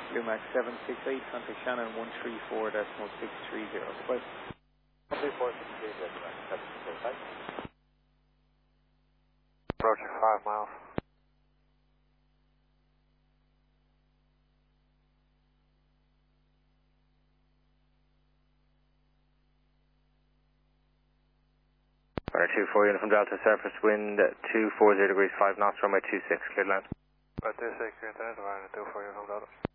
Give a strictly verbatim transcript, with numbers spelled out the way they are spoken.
Lumax seven six eight, contact Shannon one three four decimal six three zero. Bye. one three four six three zero, Lumax seven six eight, bye. Approaching five miles. Runner two four, uniform Delta, surface wind two four zero degrees, five knots, runway two six, cleared land. Runway two six, cleared land, runway two four, uniform Delta.